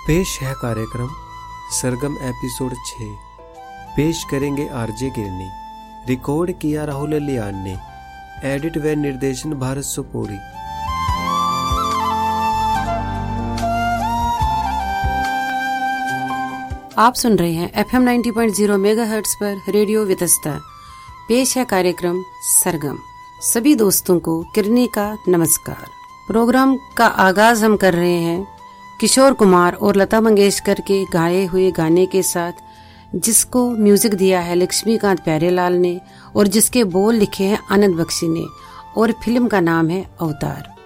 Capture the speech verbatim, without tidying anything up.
पेश है कार्यक्रम सरगम एपिसोड छः। पेश करेंगे आरजे गिरनी। रिकॉर्ड किया राहुल लियान ने। एडिट व निर्देशन भारत सोपोरी। आप सुन रहे हैं F M ninety point zero megahertz पर रेडियो वितस्ता। पेश है कार्यक्रम सरगम। सभी दोस्तों को किरनी का नमस्कार। प्रोग्राम का आगाज हम कर रहे हैं किशोर कुमार और लता मंगेशकर के गाए हुए गाने के साथ, जिसको म्यूजिक दिया है लक्ष्मीकांत प्यारेलाल ने और जिसके बोल लिखे हैं आनंद बख्शी ने, और फिल्म का नाम है अवतार।